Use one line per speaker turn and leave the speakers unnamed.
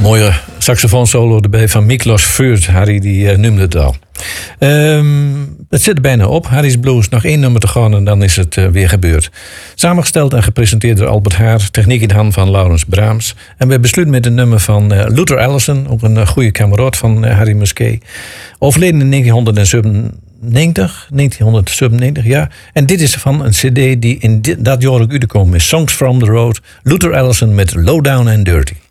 Mooie saxofoonsolo erbij van Miklos Furt. Harry die noemde het al. Het zit er bijna op. Harry's Blues, nog 1 nummer te gaan en dan is het weer gebeurd. Samengesteld en gepresenteerd door Albert Haar. Techniek in de hand van Laurens Brahms. En we besluiten met een nummer van Luther Allison. Ook een goede kameraad van Harry Musquet. Overleden in 1997, ja. En dit is van een cd die in dat jaar ook uitgekomen is. Songs from the Road. Luther Allison met Low Down and Dirty.